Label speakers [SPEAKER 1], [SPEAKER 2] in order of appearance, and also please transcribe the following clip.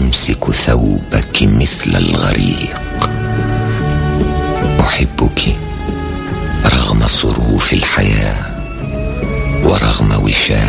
[SPEAKER 1] أمسك ثوبك مثل الغريق. أحبك رغم صروف الحياة ورغم وشاح